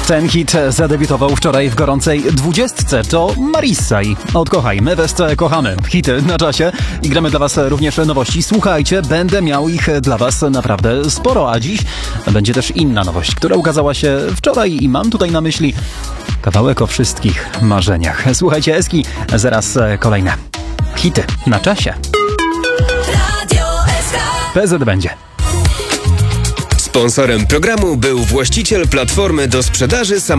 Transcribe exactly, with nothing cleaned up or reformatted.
Ten hit zadebiutował wczoraj w gorącej dwudziestce. To Marissa i Odkochaj. My was kochamy. Hity na czasie i gramy dla was również nowości. Słuchajcie, będę miał ich dla was naprawdę sporo, a dziś będzie też inna nowość, która ukazała się wczoraj i mam tutaj na myśli kawałek o wszystkich marzeniach. Słuchajcie, Eski, zaraz kolejne hity na czasie. P Z będzie. Sponsorem programu był właściciel platformy do sprzedaży samochodów.